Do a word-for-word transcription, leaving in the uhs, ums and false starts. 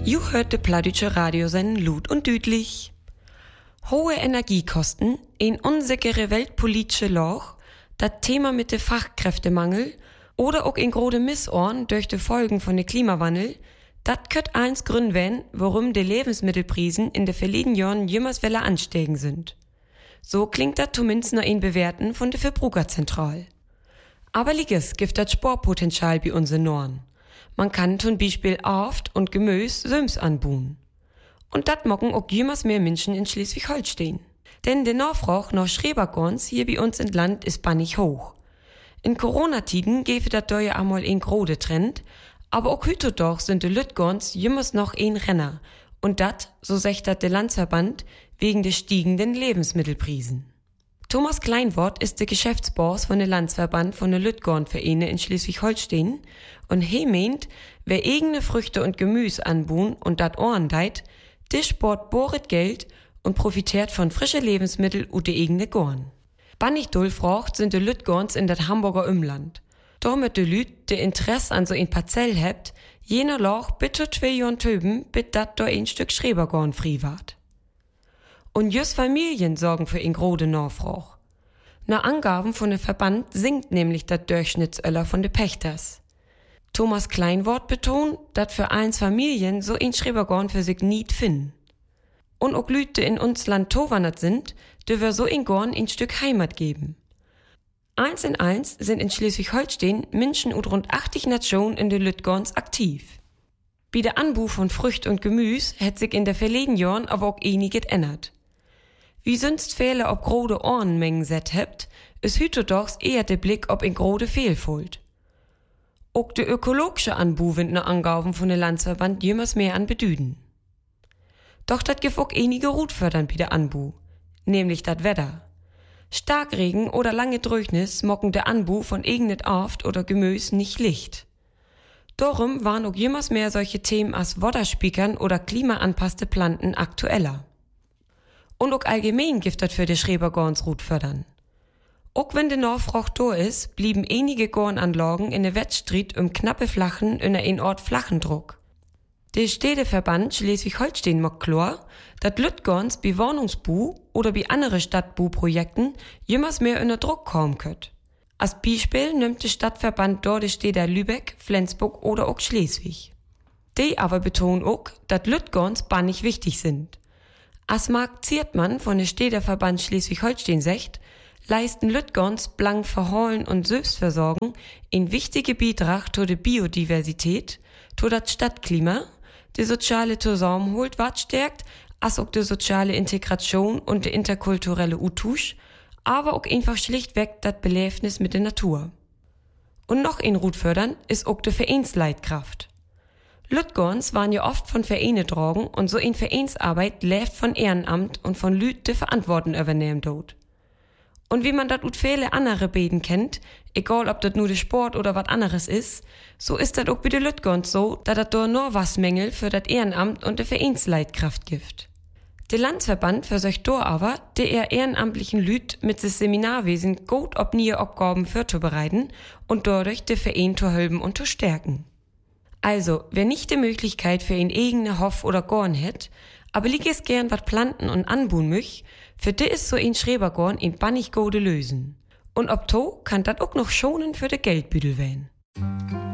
Ju hört de Plattdütsche Radiosendung Lut und Düdlich. Hohe Energiekosten, ein unsichere weltpolitische Loch, das Thema mit de Fachkräftemangel oder auch in grode Missohren durch de Folgen von de Klimawandel, dat könnt eins Grund werden, warum de Lebensmittelprisen in de verleden Jahren jümmers welle ansteigen sind. So klingt dat zumindest noch in Bewerten von de Verbrucherzentral. Aber liges gibt dat Sportpotenzial bei uns in Norden. Man kann zum Beispiel Aft und Gemüs Söms anbauen. Und dat mocken auch jümmers mehr Menschen in Schleswig-Holstein. Denn der Nachfrage nach Schrebergorns hier bei uns im Land ist bannig hoch. In Corona-Tiden gäfe dat da ja einmal ein grode Trend, aber auch heute doch sind de Lütgorns jümmers noch ein Renner. Und dat, so sagt dat der Landesverband, wegen des stiegenden Lebensmittelprisen. Thomas Kleinwort ist der Geschäftsboss von der Landesverband von der Lütgorn-Vereine in Schleswig-Holstein und he meint, wer eigene Früchte und Gemüse anbauen und dat ordendeit, der sport bohret Geld und profitiert von frische Lebensmittel und de eigene Gorn. Bannig doll fragt sind de Lütgorns in dat Hamburger Umland. Damit de Lüt de Interesse an so ein Parzell hebt, jener Loch bitte zwei Jahren töben, bit dat do ein Stück Schrebergorn frie ward. Und just Familien sorgen für ein grode Nachfrage. Nach Angaben von dem Verband sinkt nämlich das Durchschnittsöller von de Pächters. Thomas Kleinwort betont, dat für eins Familien so ein Schrebergorn für sich niet finden. Und auch Lüte in uns Land towandert sind, dürfen so ein Gorn ein Stück Heimat geben. Eins in eins sind in Schleswig-Holstein Menschen und rund achtzig Nationen in de Lütgorns aktiv. Bei der Anbau von Frücht und Gemüs hat sich in der verleden Jahren aber auch einiges ändert. Wie sonst Fehler ob grode Ohrenmengen set hebt, ist hüte dochs eher der Blick ob in grode Fehlfold. Auch de ökologische Anbau wird nach Angaben von der Landesverband jümmers mehr an Bedüden. Doch dat gibt auch einige Rutfördern bei der Anbau, nämlich dat Wetter. Starkregen oder lange Trockenheit mocken der Anbau von irgendet Aft oder Gemüs nicht licht. Darum waren auch jümmers mehr solche Themen als Wodderspiekern oder klimaanpasste Planten aktueller. Und auch allgemein gibt das für die Schrebergorns Rut fördern. Auch wenn der Nachfrage da ist, blieben einige Gornanlagen in der Wettstreit um knappe Flachen in ein Ort flachen Druck. Der Städteverband Schleswig-Holstein macht klar, dass Lütgorns bei Wohnungsbau oder bei anderen Stadtbauprojekten jümmers mehr unter Druck kommen könnt. Als Beispiel nimmt der Stadtverband dort die Städte Lübeck, Flensburg oder auch Schleswig. Die aber betonen auch, dass Lütgorns bannig wichtig sind. Als Mark Ziertmann von der Städteverband Schleswig-Holstein sagt, leisten Lütgorns blank verholen und Selbstversorgen ein wichtiger Beitrag zu der Biodiversität, zu das Stadtklima, die soziale Zusammenhalt wat stärkt, als auch die soziale Integration und der interkulturelle Austausch, aber auch einfach schlichtweg das Belebnis mit der Natur. Und noch ein Rut fördern ist auch die Vereinsleitkraft. Lütgorns waren ja oft von Vereine tragen und so in Vereinsarbeit lebt von Ehrenamt und von Lüt die Verantwortung übernehmen dort. Und wie man das ut viele andere Beden kennt, egal ob das nur der Sport oder was anderes ist, so ist das auch bei den Lütgorns so, dass das da nur was Mängel für das Ehrenamt und die Vereinsleitkraft gibt. Der Landesverband versucht da aber, der eher ehrenamtlichen Lüt mit des Seminarwesen gut ob nie Aufgaben vorzubereiten und dadurch den Verein zu helfen und zu stärken. Also, wer nicht die Möglichkeit für ihn eigene Hof oder Gorn hätt, aber lieg es gern wat planten und anbauen möch, für die ist so ein Schrebergorn in bannig gode lösen. Und ob to kann dat auch noch schonen für de Geldbüdel werden.